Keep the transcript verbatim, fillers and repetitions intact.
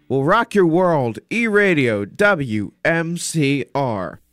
will rock your world. E-Radio W M C R.